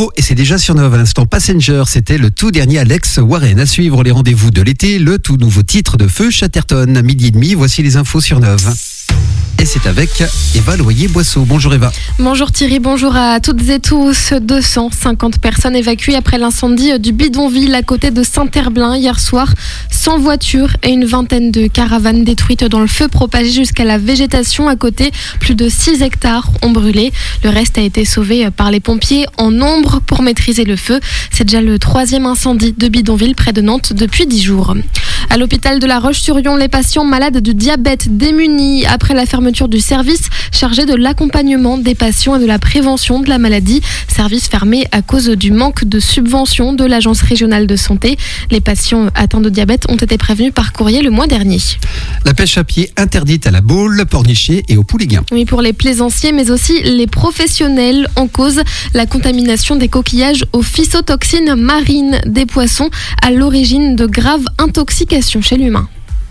Météo, et c'est déjà sur Nov à l'instant. Passenger, c'était le tout dernier Alex Warren. À suivre les rendez-vous de l'été, le tout nouveau titre de Feu Chatterton. À 12h30, voici les infos sur Nov. Et c'est avec Eva Loyer-Boisseau. Bonjour Eva. Bonjour Thierry, bonjour à toutes et tous. 250 personnes évacuées après l'incendie du bidonville à côté de Saint-Herblain hier soir. 100 voitures et une vingtaine de caravanes détruites dans le feu propagé jusqu'à la végétation à côté. Plus de 6 hectares ont brûlé. Le reste a été sauvé par les pompiers en nombre pour maîtriser le feu. C'est déjà le 3e incendie de bidonville près de Nantes depuis 10 jours. À l'hôpital de La Roche-sur-Yon, les patients malades du diabète démunis après la fermeture du service chargé de l'accompagnement des patients et de la prévention de la maladie. Service fermé à cause du manque de subventions de l'Agence régionale de santé. Les patients atteints de diabète ont été prévenus par courrier le mois dernier. La pêche à pied interdite à la Baule, Pornichet et au Pouliguen. Oui, pour les plaisanciers, mais aussi les professionnels. En cause, la contamination des coquillages aux phytotoxines marines des poissons à l'origine de graves intoxications chez l'humain.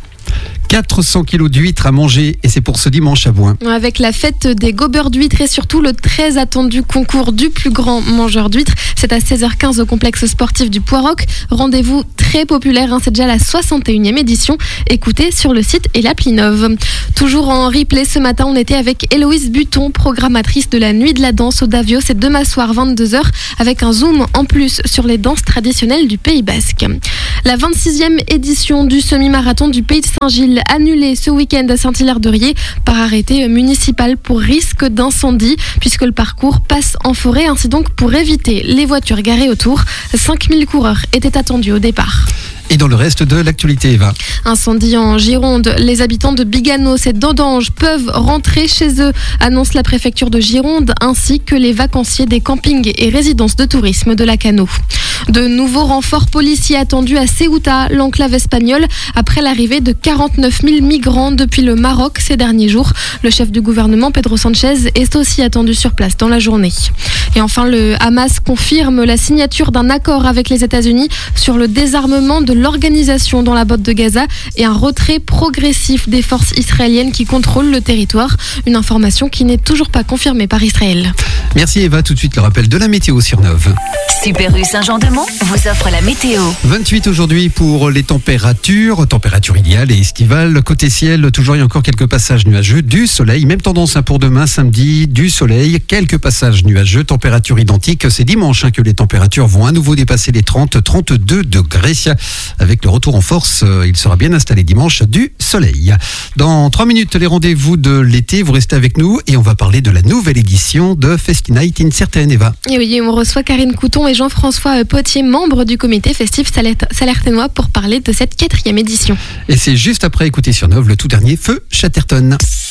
400 kilos d'huîtres à manger, et c'est pour ce dimanche à Bouin. Avec la fête des gobeurs d'huîtres et surtout le très attendu concours du plus grand mangeur d'huîtres. C'est à 16h15 au complexe sportif du Poiroc. Rendez-vous très populaire, c'est déjà la 61e édition. Écoutez sur le site et l'appli Nov. Toujours en replay ce matin, on était avec Héloïse Buton, programmatrice de la Nuit de la Danse au Davio. C'est demain soir 22h avec un zoom en plus sur les danses traditionnelles du Pays Basque. La 26e édition du semi-marathon du Pays de Saint-Gilles annulée ce week-end à Saint-Hilaire-de-Riez par arrêté municipal pour risque d'incendie puisque le parcours passe en forêt. Ainsi donc, pour éviter les voitures garées autour, 5000 coureurs étaient attendus au départ. Et dans le reste de l'actualité, Eva. Incendie en Gironde. Les habitants de Biganos et d'Andange peuvent rentrer chez eux, annonce la préfecture de Gironde, ainsi que les vacanciers des campings et résidences de tourisme de la Cano. De nouveaux renforts policiers attendus à Ceuta, l'enclave espagnole, après l'arrivée de 49 000 migrants depuis le Maroc ces derniers jours. Le chef du gouvernement, Pedro Sanchez, est aussi attendu sur place dans la journée. Et enfin, le Hamas confirme la signature d'un accord avec les États-Unis sur le désarmement de l'organisation dans la bande de Gaza et un retrait progressif des forces israéliennes qui contrôlent le territoire. Une information qui n'est toujours pas confirmée par Israël. Merci Eva, tout de suite le rappel de la météo sur Nov. Super U Saint-Jean-de-Mont vous offre la météo. 28 aujourd'hui pour les températures idéales et estivales. Côté ciel, toujours il y a encore quelques passages nuageux, du soleil, même tendance pour demain samedi, du soleil, quelques passages nuageux, température identique. C'est dimanche que les températures vont à nouveau dépasser les 30-32 degrés. Avec le retour en force, il sera bien installé dimanche du soleil. Dans 3 minutes, les rendez-vous de l'été, vous restez avec nous et on va parler de la nouvelle édition de Festi Night in Certain, Eva. Et oui, on reçoit Karine Couton et Jean-François Potier, membres du comité festif Salertainois, pour parler de cette 4e édition. Et c'est juste après, écoutez sur Nov, le tout dernier Feu Chatterton.